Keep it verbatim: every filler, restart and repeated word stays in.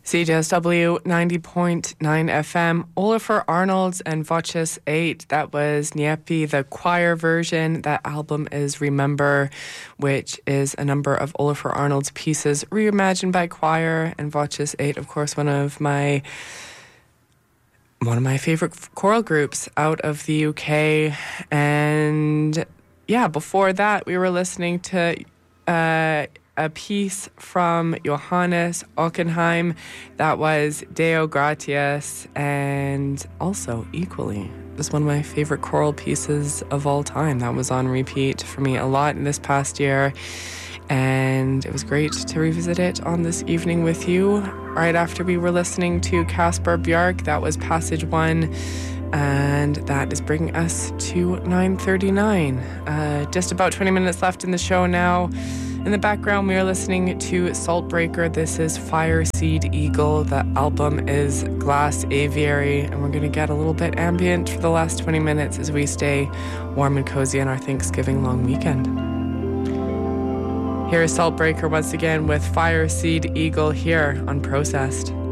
C J S W ninety point nine F M, Olafur Arnalds and Voces eight. That was Niepi, the choir version. That album is Remember, which is a number of Olafur Arnalds pieces reimagined by choir. And Voces eight, of course, one of my one of my favorite choral groups out of the U K. And yeah, before that, we were listening to Uh, a piece from Johannes Ockenheim that was Deo Gratias, and also equally was one of my favorite choral pieces of all time. That was on repeat for me a lot in this past year, and it was great to revisit it on this evening with you. Right after we were listening to Caspar Bjark, that was Passage One, and that is bringing us to nine thirty-nine. Uh, just about twenty minutes left in the show now. In the background, we are listening to Saltbreaker. This is Fireseed Eagle. The album is Glass Aviary, and we're going to get a little bit ambient for the last twenty minutes as we stay warm and cozy on our Thanksgiving long weekend. Here is Saltbreaker once again with Fireseed Eagle here on Processed.